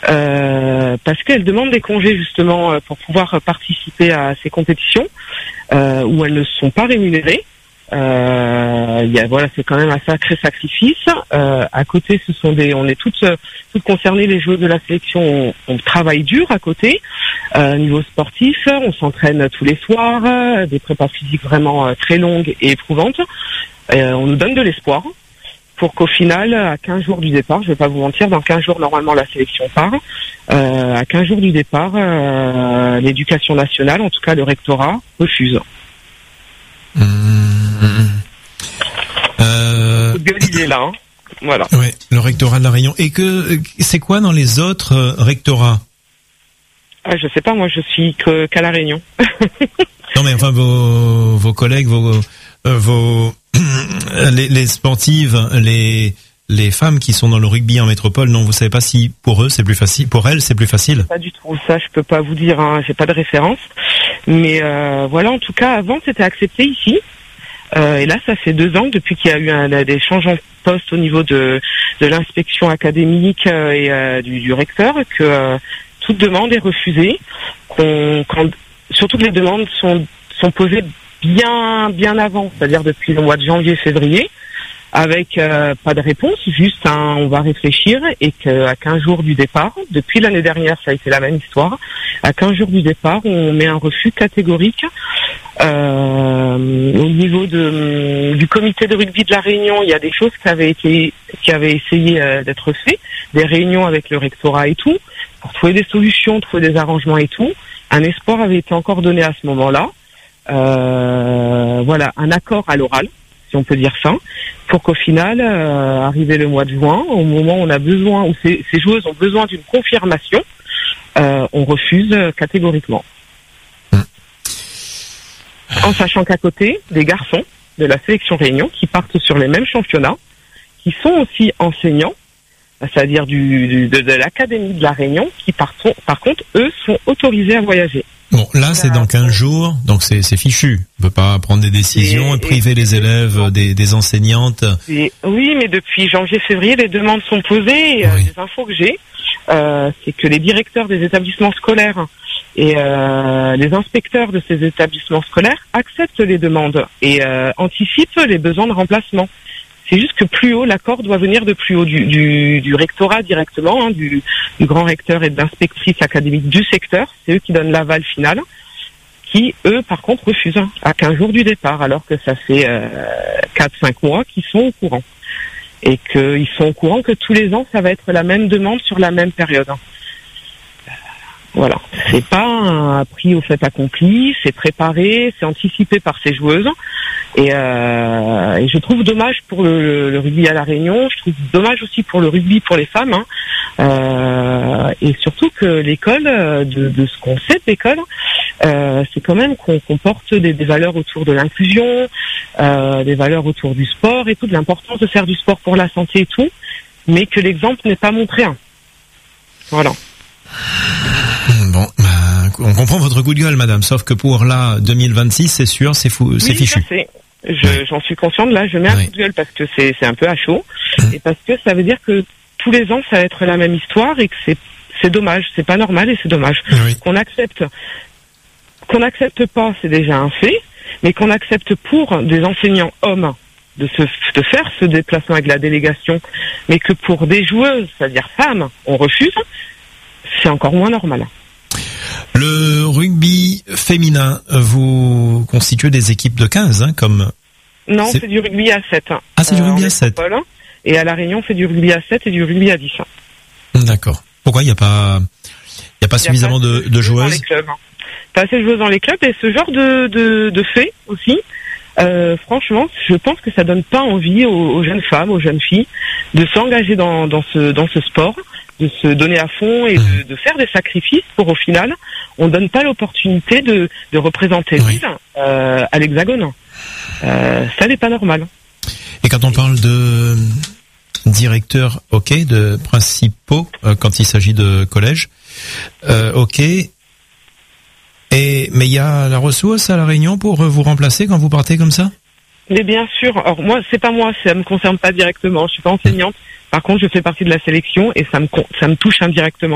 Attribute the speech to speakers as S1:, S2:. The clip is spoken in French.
S1: parce qu'elles demandent des congés justement pour pouvoir participer à ces compétitions où elles ne sont pas rémunérées. C'est quand même un sacré sacrifice. À côté, on est toutes concernées, les joueuses de la sélection. On travaille dur à côté. Niveau sportif, on s'entraîne tous les soirs, des prépas physiques vraiment très longues et éprouvantes. On nous donne de l'espoir pour qu'au final, à 15 jours du départ, je vais pas vous mentir, dans 15 jours normalement la sélection part. À 15 jours du départ, l'éducation nationale, en tout cas le rectorat, refuse. Il est là, hein. Voilà.
S2: Ouais, le rectorat de La Réunion. Et c'est quoi dans les autres rectorats?
S1: Je sais pas, moi je suis qu'à La Réunion.
S2: Non mais enfin vos collègues, les sportives, les femmes qui sont dans le rugby en métropole, non, vous savez pas si pour eux c'est plus facile, pour elles c'est plus facile?
S1: Pas du tout, ça je peux pas vous dire, hein, j'ai pas de référence. Mais voilà, en tout cas avant c'était accepté ici. Et là, ça fait 2 ans depuis qu'il y a eu des changements de poste au niveau de l'inspection académique et du recteur que toute demande est refusée. Surtout que les demandes sont posées bien avant, c'est-à-dire depuis le mois de janvier-février, avec pas de réponse, juste on va réfléchir, et qu'à 15 jours du départ, depuis l'année dernière, ça a été la même histoire, à 15 jours du départ, on met un refus catégorique. Au niveau du comité de rugby de La Réunion, il y a des choses qui avaient essayé d'être faites, des réunions avec le rectorat et tout, pour trouver des solutions, trouver des arrangements et tout. Un espoir avait été encore donné à ce moment-là. Voilà, un accord à l'oral, si on peut dire ça, pour qu'au final, arrivé le mois de juin, au moment où on a besoin, où ces joueuses ont besoin d'une confirmation, on refuse catégoriquement. En sachant qu'à côté, des garçons de la sélection Réunion qui partent sur les mêmes championnats, qui sont aussi enseignants, c'est-à-dire de l'académie de La Réunion, qui par contre, eux, sont autorisés à voyager.
S2: Bon, là, c'est dans 15 jours, donc c'est fichu. On peut pas prendre des décisions et priver les élèves des enseignantes.
S1: Oui, mais depuis janvier-février, les demandes sont posées. Et, les infos que j'ai, c'est que les directeurs des établissements scolaires et les inspecteurs de ces établissements scolaires acceptent les demandes et anticipent les besoins de remplacement. C'est juste que plus haut, l'accord doit venir de plus haut du rectorat directement, hein, du grand recteur et de l'inspectrice académique du secteur. C'est eux qui donnent l'aval final, qui, eux, par contre, refusent à 15 jours du départ, alors que ça fait 4-5 mois qu'ils sont au courant. Et qu'ils sont au courant que tous les ans, ça va être la même demande sur la même période. Voilà, c'est pas un prix au fait accompli, c'est préparé, c'est anticipé par ces joueuses, et je trouve dommage pour le rugby à La Réunion, je trouve dommage aussi pour le rugby pour les femmes, hein, et surtout que l'école, de ce qu'on sait de l'école, c'est quand même qu'on porte des valeurs autour de l'inclusion, des valeurs autour du sport et tout, de l'importance de faire du sport pour la santé et tout, mais que l'exemple n'est pas montré. Voilà.
S2: Bon, on comprend votre coup de gueule, madame, sauf que pour là, 2026, c'est sûr, c'est fichu.
S1: J'en suis consciente, là, je mets un coup de gueule parce que c'est un peu à chaud, et parce que ça veut dire que tous les ans, ça va être la même histoire, et que c'est dommage, c'est pas normal et c'est dommage.
S2: Oui.
S1: Qu'on accepte pas, c'est déjà un fait, mais qu'on accepte pour des enseignants hommes de faire ce déplacement avec la délégation, mais que pour des joueuses, c'est-à-dire femmes, on refuse, c'est encore moins normal.
S2: Le rugby féminin, vous constituez des équipes de 15, hein, comme...
S1: Non, c'est du rugby à 7.
S2: Ah, c'est du rugby à 7.
S1: Et à La Réunion, c'est du rugby à 7 et du rugby à 10.
S2: D'accord. Pourquoi il n'y a pas suffisamment de joueuses?
S1: Pas assez de joueuses dans les clubs, et ce genre de fait aussi, franchement, je pense que ça donne pas envie aux jeunes femmes, aux jeunes filles, de s'engager dans ce sport, de se donner à fond et de faire des sacrifices pour, au final, on donne pas l'opportunité de représenter l'île à l'Hexagone. Ça n'est pas normal.
S2: Et quand on parle de directeurs, de principaux, quand il s'agit de collège, mais il y a la ressource à La Réunion pour vous remplacer quand vous partez comme ça?
S1: Mais bien sûr. Alors moi, ça me concerne pas directement. Je suis pas enseignante. Par contre, je fais partie de la sélection et ça me touche indirectement.